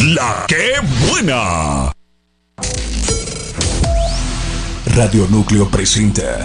La que buena. Radio Núcleo presenta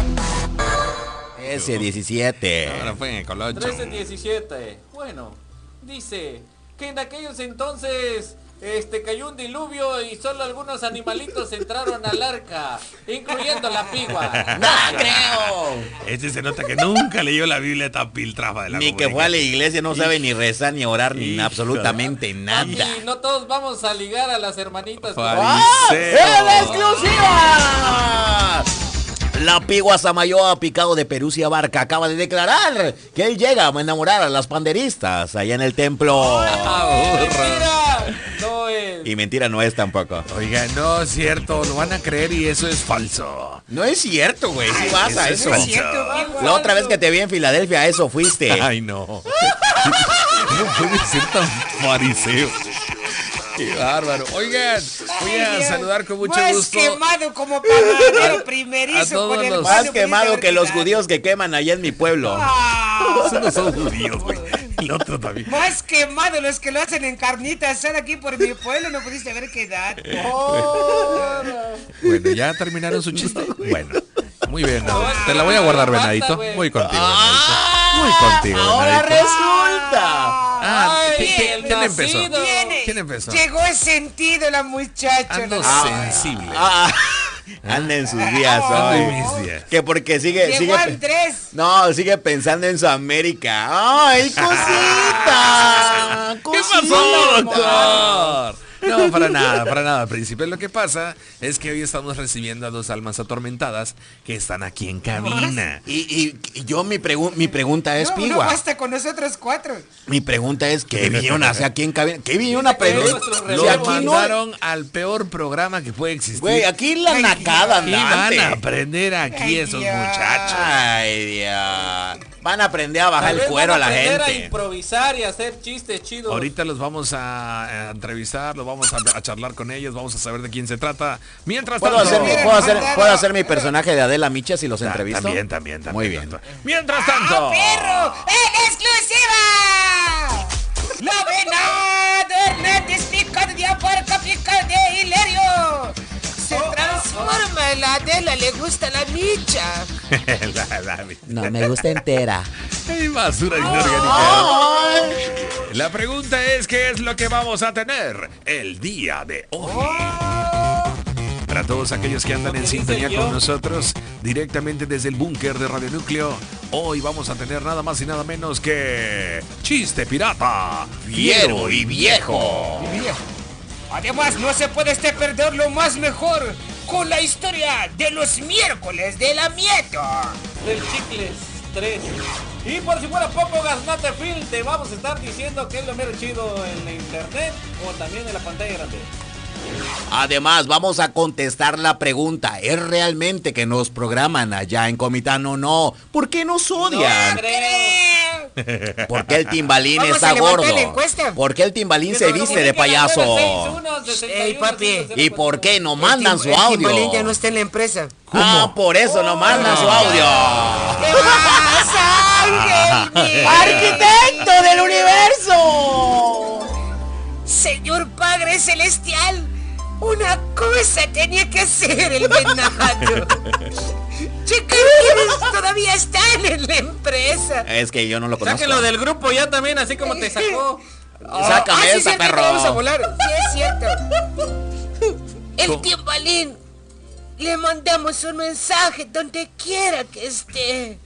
S17. Ahora fue con 8. 13-17. Bueno, dice que en aquellos entonces cayó un diluvio y solo algunos animalitos entraron al arca, incluyendo la pigua. ¡No creo! Este se nota que nunca leyó la Biblia tan piltrafa de la Ni que fue a la iglesia, no sabe ni rezar, ni orar, ni absolutamente nada. Y no todos vamos a ligar a las hermanitas. Fariseo. ¡En exclusiva! La pigua Samayoa Picado de Perusia Barca acaba de declarar que él llega a enamorar a las panderistas allá en el templo. ¡Mentira! No es. Y mentira no es tampoco. Oiga, no es cierto, lo van a creer y eso es falso. No es cierto, güey. Sí vas a eso. No es cierto, La otra vez que te vi en Filadelfia, a eso fuiste. Ay, no. ¿Cómo puede ser tan fariseo? Qué bárbaro. Oigan, voy a saludar con mucho gusto. Más quemado como panadero primerizo con el los- Más quemado que los judíos que queman allá en mi pueblo. Esos no son judíos, güey. El otro también. Más quemado los que lo hacen en carnita asada aquí por mi pueblo, no pudiste haber quedado. Bueno, ¿ya terminaron su chiste? Bueno, muy bien. Te la voy a guardar, venadito. Muy contigo, venadito. Muy contigo, Ahora venadito. resulta. ¿Quién empezó? ¿Quién empezó? Llegó sentido la muchacha. Ando ¿no? sensible. Anda en sus días Ando hoy. en mis días. Que porque sigue Llegó Andrés. No, sigue pensando en su América. ¡Ay, cosita! ¿Qué pasó, doctor? No, para nada, príncipe. Lo que pasa es que hoy estamos recibiendo a dos almas atormentadas que están aquí en cabina. Y yo mi pregunta es, No Pigua. basta con nosotros cuatro. Mi pregunta es, ¿qué vinieron a hacer aquí en cabina? ¿Qué vinieron a aprender? Lo Si Lo aquí no- mandaron al peor programa que puede existir. Güey, aquí la nacada ¿Qué van andante. a aprender aquí Ay, esos Dios. muchachos? Ay, Dios. Van a aprender a bajar Tal el vez cuero a van la aprender a gente. improvisar y hacer chistes chidos. Ahorita los vamos a entrevistar, los vamos a charlar con ellos, vamos a saber de quién se trata. Mientras ¿Puedo tanto... puedo hacer mi personaje de Adela Micha si los entrevisto? También. Muy bien. Mientras tanto... ¡Perro! ¡En exclusiva! ¡La venado Hernández picado de Abarca, picado de Hilario! Se transforma en la Adela, le gusta la micha. No, me gusta entera. Hay basura inorgánica. La pregunta es, ¿qué es lo que vamos a tener el día de hoy? Para todos aquellos que andan en sintonía con nosotros, directamente desde el búnker de Radio Núcleo, hoy vamos a tener nada más y nada menos que... Chiste pirata, Fiero y viejo. Además, no se puede perder lo más mejor con la historia de los miércoles de la Mieto. Del Chicles 3. Y por si fuera poco, Gaznate Film, te vamos a estar diciendo que es lo mero chido en la internet o también en la pantalla grande. Además, vamos a contestar la pregunta. ¿Es realmente que nos programan allá en Comitán o no? ¿Por qué nos odian? ¿Por qué el Timbalín Vamos está a levantar gordo? la encuesta. ¿Por qué el Timbalín se viste de payaso? Ey, papi. ¿Y por qué no mandan su audio? Timbalín ya no está en la empresa. Ah, por eso no mandan su audio. ¿Qué pasa, Ángel? ¡Arquitecto del universo! Señor Padre Celestial, una cosa tenía que hacer el venado. Checa quiénes todavía están en la empresa. Es que yo no lo conozco. Sáquenlo del grupo ya también, así como te sacó. Sácame sí, esa, cierto, perro. Vamos a volar. Sí, es cierto. El Timbalín. Le mandamos un mensaje donde quiera que esté.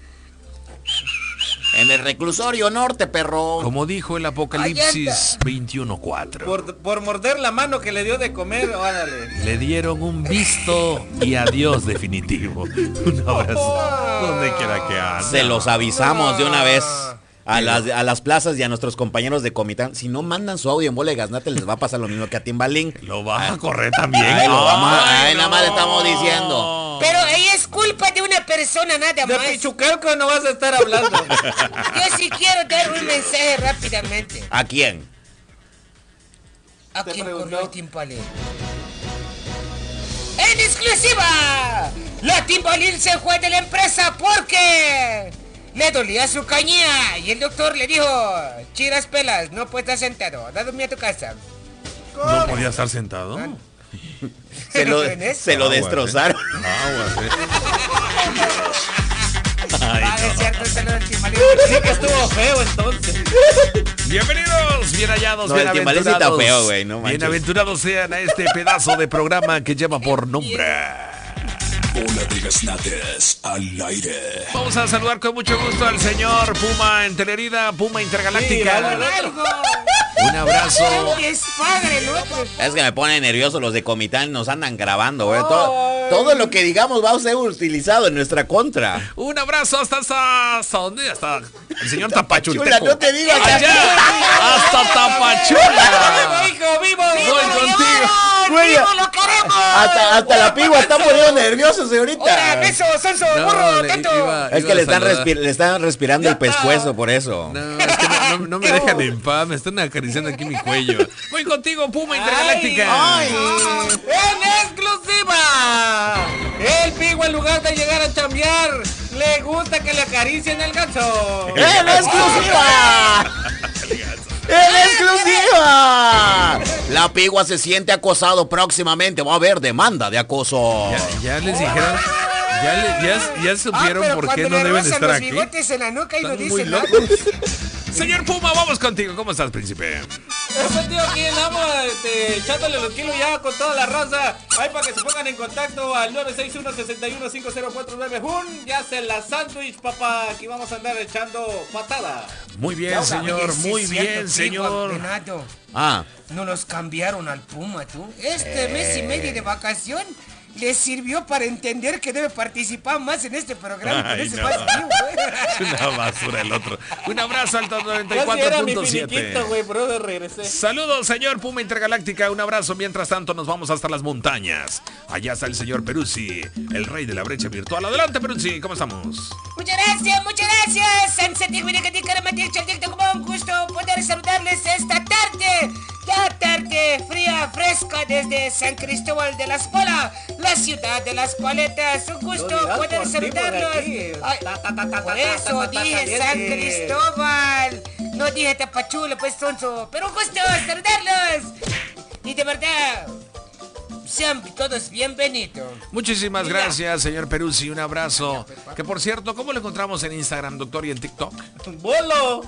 En el reclusorio norte, perro. Como dijo el Apocalipsis 21:4. Por morder la mano que le dio de comer, órale. Le dieron un visto y adiós definitivo. Un abrazo. Donde quiera que ande. Se los avisamos de una vez a las plazas y a nuestros compañeros de Comitán. Si no mandan su audio en bola de gaznate, les va a pasar lo mismo que a Timbalín. Lo va a correr también. Ay, Ay, nada más le estamos diciendo. Pero ahí es culpa de una persona nada De más. Pichucalco no vas a estar hablando. Yo sí quiero dar un mensaje rápidamente. ¿A quién? ¿A Te quién preguntó. corrió el Timbalín? ¡En exclusiva! La Timbalín se fue de la empresa porque le dolía su caña y el doctor le dijo: chiras pelas, no puedes estar sentado, da dormir a tu casa. No podía estar sentado. Se lo destrozaron. Es cierto, ese lo del Timbalín. Sí que estuvo feo entonces. Bienvenidos, bien hallados, No, el Timbalín sí está bienaventurados. feo, güey, no manches. Bienaventurados sean a este pedazo de programa que lleva por nombre. Bola de gaznates al aire. Vamos a saludar con mucho gusto al señor Puma en Telerida, Puma Intergaláctica. Algo. Un abrazo. Es padre el otro. Es que me pone nervioso los de Comitán, nos andan grabando, güey. Todo lo que digamos va a ser utilizado en nuestra contra. Un abrazo hasta dónde, hasta el señor Tapachulteco. Chula, no te digo Allá, hasta Tapachula. ¡Vivo, hijo, vivo! Voy contigo. Güey, ¡Vivo, lo queremos! hasta la pigua está poniendo nervioso, señorita. ¡Ahora, beso, sonso, burro, tonto! Es que le están respirando el pescuezo, por eso. No, es que no me dejan en paz, me están acariciando aquí mi cuello. Voy contigo, Puma Intergaláctica. ¡En exclusiva! El Pigo, en lugar de llegar a chambear, le gusta que le acaricien el ganso. ¡En exclusiva! ¡En exclusiva! La pigua se siente acosado próximamente. Va a haber demanda de acoso. Ya les dijeron, ya supieron pero por cuando qué no le deben rozan estar los aquí. bigotes en la nuca y no Están muy dicen nada. locos. Señor Puma, vamos contigo. ¿Cómo estás, príncipe? Ese tío aquí andamos echándole los kilos ya con toda la raza. Ahí para que se pongan en contacto al 961-61-50491. Ya se la sándwich, papá. Aquí vamos a andar echando patada. Muy bien, señor. Muy bien, señor. Venado, Ah, no los cambiaron al Puma, tú. Este mes y medio de vacación le sirvió para entender que debe participar más en este programa. Con Ay, ese no. más vivo, Es una basura el otro. Un abrazo al Casi era mi finiquito, 94.7. güey, bro, regresé. Saludos, señor Puma Intergaláctica. Un abrazo. Mientras tanto, nos vamos hasta las montañas. Allá está el señor Peruzzi, el rey de la brecha virtual. Adelante, Peruzzi. ¿Cómo estamos? Muchas gracias, muchas gracias. Como un gusto poder saludarles esta tarde. La tarde fría, fresca desde San Cristóbal de las Polas, la ciudad de las paletas. Un gusto poder saludarlos. Ay, por eso dije San Cristóbal. No dije Tapachula, pues sonso. Pero un gusto saludarlos. Y de verdad, sean todos bienvenidos. Muchísimas gracias, señor Peruzzi. Un abrazo. Que por cierto, ¿cómo lo encontramos en Instagram, doctor, y en TikTok? ¡Bolo!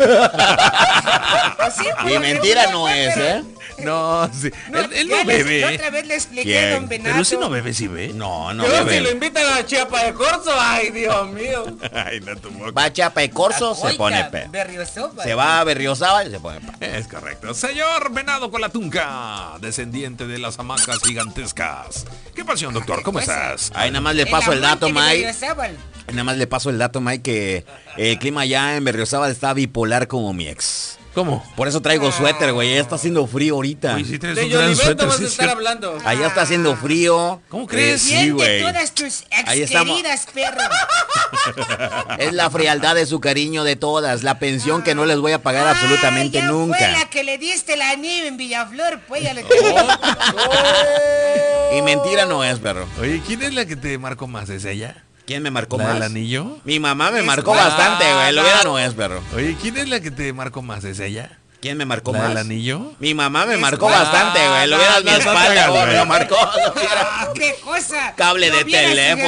Así, y mentira no es, ¿eh? No, sí. Él no La bebe. otra vez le expliqué, ¿Quién? don Venado. Peruzzi no bebe, sí ve. No, no Pero si lo bebe. invitan a Chiapa de Corzo, ay, Dios mío. Ay, no tu boca. Va a Chiapa y Corzo, se Oiga, pone pe. Berriosopa. Se va a Berriozábal y se pone pe. Es correcto. Señor Venado con la tunca, descendiente de las hamacas gigantescas. ¿Qué pasión, doctor? ¿Cómo estás? Ahí nada más le paso el dato, amante de Mike. Berriozábal. Nada más le paso el dato, Mike, que el clima allá en Berriozábal está bipolar como mi ex. ¿Cómo? Por eso traigo suéter, güey. Ya está haciendo frío ahorita. Uy, sí tienes De un gran Yolivento suéter, vas sí, a es estar cierto. hablando. Allá está haciendo frío. ¿Cómo crees? Sí, Bien de güey. todas tus Ahí ex estamos. queridas, perro. Es la frialdad de su cariño de todas. La pensión que no les voy a pagar absolutamente ya nunca. Fue la que le diste la nieve en Villaflor, pues ya le Y mentira no es, perro. Oye, ¿quién es la que te marcó más? ¿Es ella? ¿Quién me marcó ¿La más? del anillo? Mi mamá me marcó Ah, bastante, güey. Lo hubiera no es, perro. Oye, ¿quién es la que te marcó más? ¿Es ella? ¿Quién me marcó ¿La más? del anillo? Mi mamá me marcó ¿Cuál? bastante, güey. Lo hubieras mi no te espalda, hagas, güey. Me güey. lo marcó. Lo hubiera- ¡Qué cosa! Cable de vieras si teléfono.